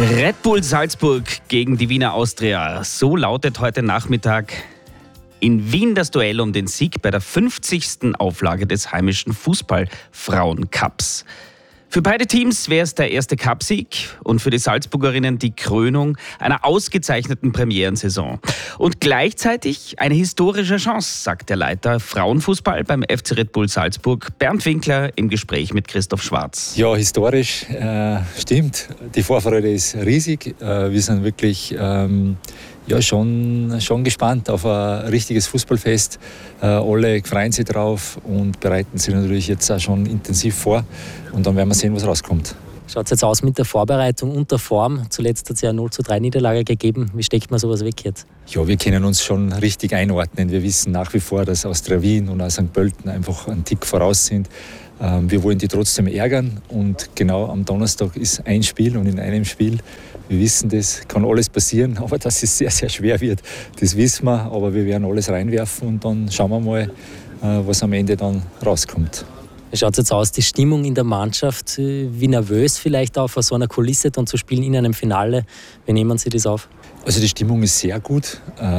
Red Bull Salzburg gegen die Wiener Austria. So lautet heute Nachmittag in Wien das Duell um den Sieg bei der 50. Auflage des heimischen Fußball-Frauen-Cups. Für beide Teams wäre es der erste Cupsieg und für die Salzburgerinnen die Krönung einer ausgezeichneten Premierensaison. Und gleichzeitig eine historische Chance, sagt der Leiter Frauenfußball beim FC Red Bull Salzburg, Bernd Winkler, im Gespräch mit Christoph Schwarz. Ja, historisch stimmt. Die Vorfreude ist riesig. Wir sind wirklich schon gespannt auf ein richtiges Fußballfest. Alle freuen sich drauf und bereiten sich natürlich jetzt auch schon intensiv vor. Und dann werden wir sehen, was rauskommt. Schaut es jetzt aus mit der Vorbereitung und der Form? Zuletzt hat es ja eine 0:3 Niederlage gegeben. Wie steckt man sowas weg jetzt? Ja, wir können uns schon richtig einordnen. Wir wissen nach wie vor, dass Austria Wien und auch St. Pölten einfach einen Tick voraus sind. Wir wollen die trotzdem ärgern und genau am Donnerstag ist ein Spiel und in einem Spiel, wir wissen das, kann alles passieren, aber dass es sehr, sehr schwer wird, das wissen wir, aber wir werden alles reinwerfen und dann schauen wir mal, was am Ende dann rauskommt. Wie schaut es jetzt aus, die Stimmung in der Mannschaft? Wie nervös vielleicht auch vor so einer Kulisse dann zu spielen in einem Finale? Wie nehmen Sie das auf? Also die Stimmung ist sehr gut.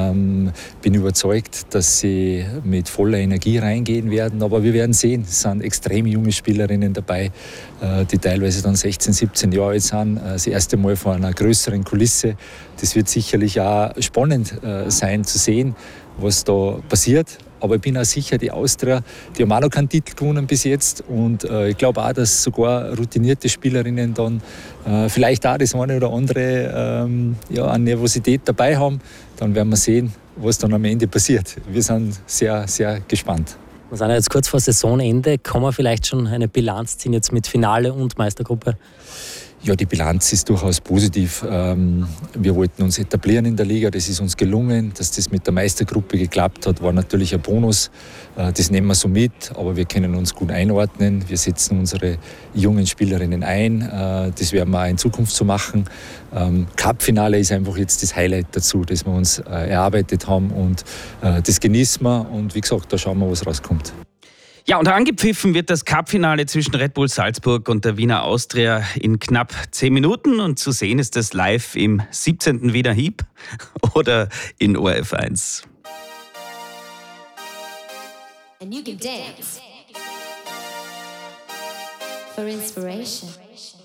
Bin überzeugt, dass sie mit voller Energie reingehen werden. Aber wir werden sehen, es sind extrem junge Spielerinnen dabei, die teilweise dann 16, 17 Jahre alt sind. Das erste Mal vor einer größeren Kulisse. Das wird sicherlich auch spannend sein zu sehen, was da passiert. Aber ich bin auch sicher, die Austria, die haben auch noch keinen Titel gewonnen bis jetzt. Und ich glaube auch, dass sogar routinierte Spielerinnen dann vielleicht auch das eine oder andere an Nervosität dabei haben. Dann werden wir sehen, was dann am Ende passiert. Wir sind sehr, sehr gespannt. Wir sind ja jetzt kurz vor Saisonende. Kann man vielleicht schon eine Bilanz ziehen jetzt mit Finale und Meistergruppe? Ja, die Bilanz ist durchaus positiv. Wir wollten uns etablieren in der Liga, das ist uns gelungen. Dass das mit der Meistergruppe geklappt hat, war natürlich ein Bonus. Das nehmen wir so mit, aber wir können uns gut einordnen. Wir setzen unsere jungen Spielerinnen ein. Das werden wir auch in Zukunft so machen. Cup-Finale ist einfach jetzt das Highlight dazu, das wir uns erarbeitet haben und das genießen wir und wie gesagt, da schauen wir, was rauskommt. Ja, und angepfiffen wird das Cup-Finale zwischen Red Bull Salzburg und der Wiener Austria in knapp 10 Minuten. Und zu sehen ist es live im 17. Wiener Hieb oder in ORF1. And you can dance for inspiration.